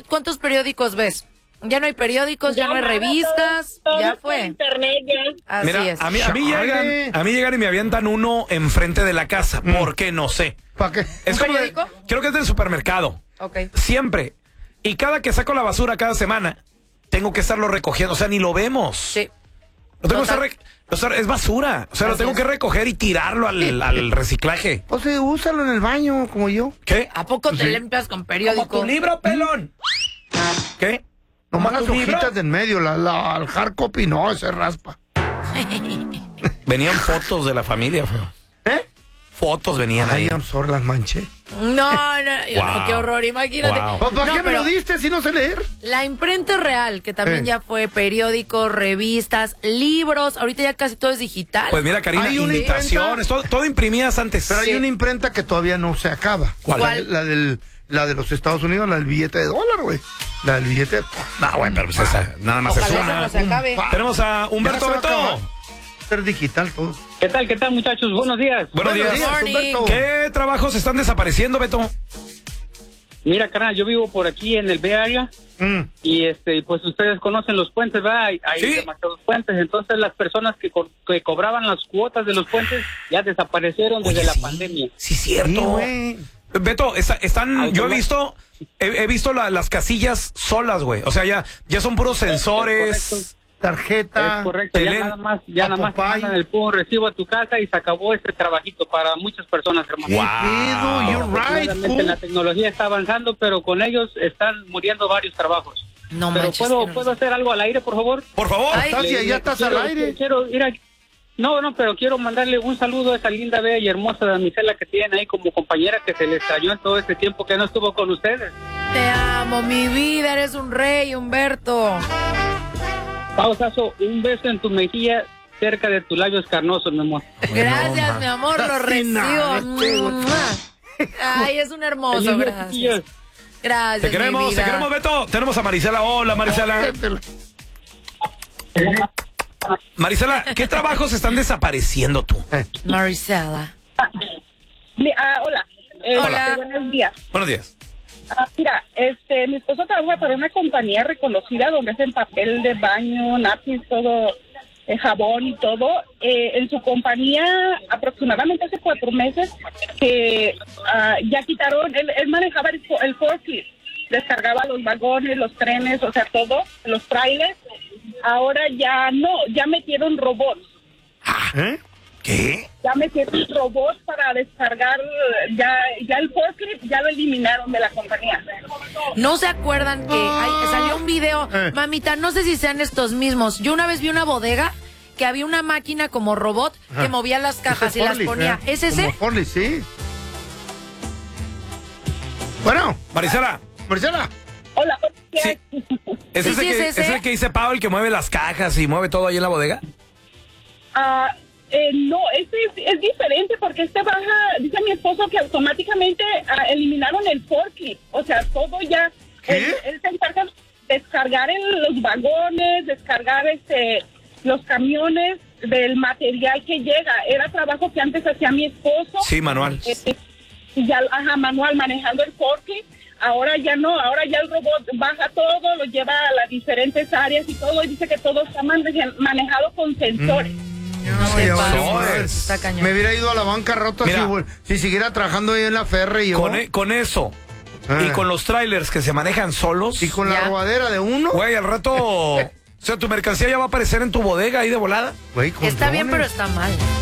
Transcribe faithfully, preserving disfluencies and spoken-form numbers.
cuántos periódicos ves? Ya no hay periódicos, ya, ya no hay revistas, todo, todo ya fue. Internet ya. Así Mira, es. a mí, a mí llegan, a mí llegan y me avientan uno enfrente de la casa. Mm. ¿Por qué? No sé. ¿Para qué? Es como de, creo que es del supermercado. Okay. Siempre. Y cada que saco la basura cada semana, tengo que estarlo recogiendo. O sea, ni lo vemos. Sí. Lo tengo que estar re- o sea, es basura. O sea, Así lo tengo es. que recoger y tirarlo al, al reciclaje. O sea, úsalo en el baño, como yo. ¿Qué? ¿A poco te Sí. limpias con periódico? ¿Como tu libro, pelón? ¿Qué? Nomás las tu libro? hojitas del medio, la, la, el hard copy, no, ese raspa. Venían fotos de la familia, feo. ¿Eh? Fotos venían Ay, ahí. I'm sorry, las manché. No, no, Wow. no, qué horror, imagínate. Wow. ¿Para No, qué me pero lo diste si no sé leer? la imprenta real, que también Eh. ya fue periódicos, revistas, libros, ahorita ya casi todo es digital. Pues mira, Karina, Hay una invitaciones, todo, todo imprimías antes. Pero Sí. hay una imprenta que todavía no se acaba. ¿Cuál? La, la del, la de los Estados Unidos, la del billete de dólar, güey. La del billete de... No, bueno, pero pues esa, nada más Ojalá es esa una. no se acabe. Pa- Tenemos a Ya Humberto se va a Beto. acabar. Ser digital todo. ¿Qué tal, qué tal, muchachos? Buenos días. Buenos días. Morning. Humberto. ¿Qué trabajos están desapareciendo, Beto? Mira, carnal, yo vivo por aquí en el Bay Area Mm. y este, pues ustedes conocen los puentes, ¿verdad? Hay, hay Sí. demasiados puentes, entonces las personas que, co- que cobraban las cuotas de los puentes ya desaparecieron desde Oye, la sí. pandemia. Sí, cierto. Sí, güey. Beto, está- están, Ay, yo he ¿cómo? visto, he, he visto la- las casillas solas, güey. O sea, ya, ya son puros sensores. correcto. Tarjeta. Es correcto, te ya leen nada más, ya a nada más te Popeye. mandan el puro recibo a tu casa y se acabó este trabajito para muchas personas, hermano. Wow. Pedo, you're right, Afortunadamente, la fool. tecnología está avanzando, pero con ellos están muriendo varios trabajos. No pero manches, puedo, que no ¿puedo sé. hacer algo al aire, por favor? Por favor. Ay. Estás, ya, Le- ya le- estás quiero, al aire. Quiero ir a... No, no, pero quiero mandarle un saludo a esa linda, bella y hermosa damisela que tienen ahí como compañera que se le extrañó en todo este tiempo que no estuvo con ustedes. Te amo, mi vida, eres un rey, Humberto. Pausazo, un beso en tu mejilla cerca de tus labios carnosos, mi amor. Gracias, ma. mi amor, lo Así recibo. nada, este, güey. ¡Mua! Ay, es un hermoso, Feliz día, gracias. chiquillos. Gracias, Te mi queremos, te vida. queremos, Beto. Tenemos a Marisela. Hola, Marisela. Marisela, ¿qué trabajos están desapareciendo tú? Marisela. Mi- ah, hola. Eh, Hola. Buenos días. Buenos días. Ah, mira, este, mi esposo trabaja para una compañía reconocida donde hacen papel de baño, lápiz, todo, eh, jabón y todo. Eh, en su compañía, aproximadamente hace cuatro meses, que ah, ya quitaron, él, él manejaba el, fo- el forklift, descargaba los vagones, los trenes, o sea, todo, los trailers. Ahora ya no, ya metieron robots. ¿Eh? ¿Qué? Ya metieron robots para descargar, ya, ya el forklift ya lo eliminaron de la compañía. ¿No se acuerdan que ay, salió un video? Eh. Mamita, no sé si sean estos mismos. Yo una vez vi una bodega que había una máquina como robot que Ajá. movía las cajas y Ese las Forley, ponía. ¿eh? ¿Es ese? Como Forley, sí. Bueno, Marisela, Hola, Marcela. hola, ¿qué sí. hay? ¿es, Sí, ese sí, que, es ese. ¿es el que dice Pablo, el que mueve las cajas y mueve todo ahí en la bodega? Ah, eh, no, este es, es diferente porque este baja, dice mi esposo que automáticamente ah, eliminaron el forklift, o sea, todo ya, ¿Qué? él, él se encarga de descargar el- los vagones, descargar este los camiones del material que llega. Era trabajo que antes hacía mi esposo. Sí, manual. Este, y ya, ajá, manual, manejando el forklift. Ahora ya no, ahora ya el robot baja todo, lo lleva a las diferentes áreas y todo, y dice que todo está mane- manejado con sensores. No te Oye, pases, vale. está cañón. Me hubiera ido a la banca rota si, Mira. vol- si siguiera trabajando ahí en la ferry y yo. Con, e- con eso Ah. y con los trailers que se manejan solos, Y con Ya. la robadera de uno. güey, al rato, o sea, tu mercancía ya va a aparecer en tu bodega ahí de volada. Güey, con Está bien, pero drones. está mal.